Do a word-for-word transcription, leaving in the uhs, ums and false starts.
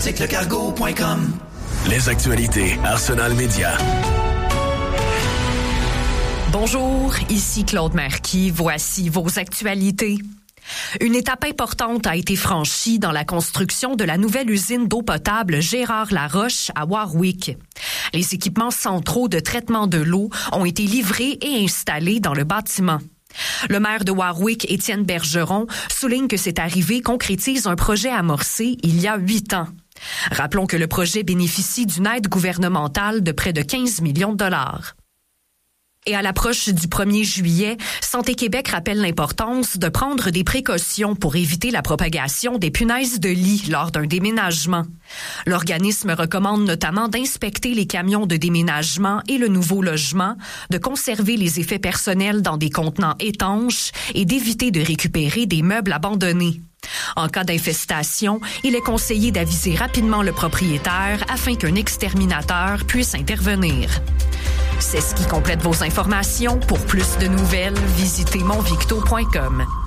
article cargo point com. Les actualités Arsenal Média. Bonjour, ici Claude Marquis. Voici vos actualités. Une étape importante a été franchie dans la construction de la nouvelle usine d'eau potable Gérard Laroche à Warwick. Les équipements centraux de traitement de l'eau ont été livrés et installés dans le bâtiment. Le maire de Warwick, Étienne Bergeron, souligne que cette arrivée concrétise un projet amorcé il y a huit ans. Rappelons que le projet bénéficie d'une aide gouvernementale de près de quinze millions de dollars. Et à l'approche du premier juillet, Santé Québec rappelle l'importance de prendre des précautions pour éviter la propagation des punaises de lit lors d'un déménagement. L'organisme recommande notamment d'inspecter les camions de déménagement et le nouveau logement, de conserver les effets personnels dans des contenants étanches et d'éviter de récupérer des meubles abandonnés. En cas d'infestation, il est conseillé d'aviser rapidement le propriétaire afin qu'un exterminateur puisse intervenir. C'est ce qui complète vos informations. Pour plus de nouvelles, visitez monvicto point com.